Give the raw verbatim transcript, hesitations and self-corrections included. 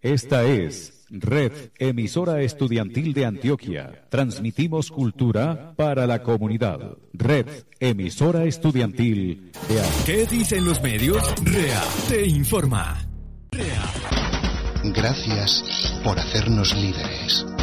Esta es Red Emisora Estudiantil de Antioquia. Transmitimos cultura para la comunidad. Red Emisora Estudiantil de Antioquia. ¿Qué dicen los medios? REA te informa. REA. Gracias por hacernos líderes.